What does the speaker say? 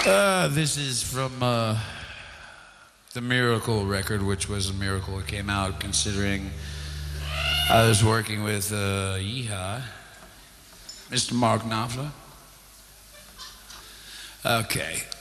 This is from the Miracle record, which was a miracle. It came out considering I was working with Yeehaw, Mr. Mark Knopfler. Okay.